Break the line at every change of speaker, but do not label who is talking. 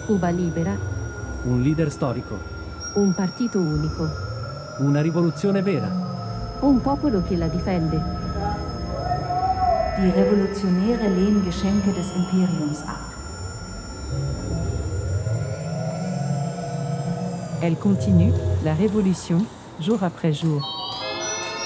Cuba libera.
Un leader storico.
Un partito unico.
Una rivoluzione vera.
Un popolo che la difende.
Die Revolutionäre lehnen Geschenke des Imperiums ab.
Elle continue, la révolution, jour après jour.